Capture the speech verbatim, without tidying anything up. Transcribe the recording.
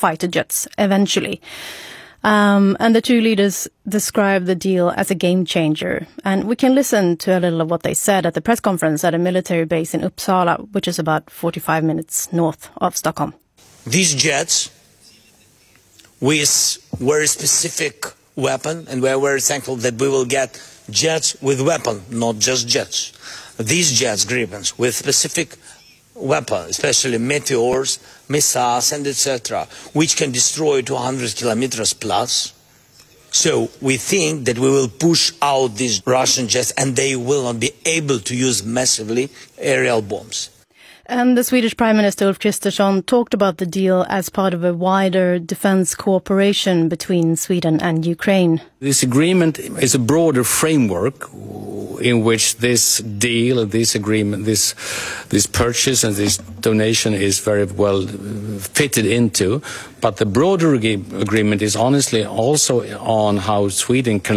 fighter jets eventually. Um, and the two leaders described the deal as a game changer. And we can listen to a little of what they said at the press conference at a military base in Uppsala, which is about forty-five minutes north of Stockholm. These jets with very specific weapon, and we are very thankful that we will get jets with weapon, not just jets. These jets, Gripens, with specific weapon, especially meteors, missiles, and et cetera, which can destroy two hundred kilometers plus. So we think that we will push out these Russian jets, and they will not be able to use massively aerial bombs. And the Swedish Prime Minister Ulf Kristersson talked about the deal as part of a wider defense cooperation between Sweden and Ukraine. This agreement is a broader framework in which this deal, this agreement, this this purchase and this donation is very well fitted into. But the broader agreement is honestly also on how Sweden can